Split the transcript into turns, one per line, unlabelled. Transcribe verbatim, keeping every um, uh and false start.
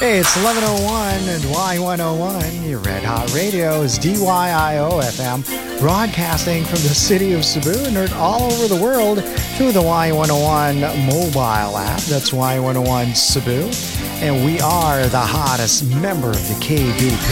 Hey, it's eleven oh one and Y one oh one. Your Red Hot Radio is D Y I O F M, broadcasting from the city of Cebu and heard all over the world through the Y one oh one mobile app. That's Y one oh one Cebu. And we are the hottest member of the K D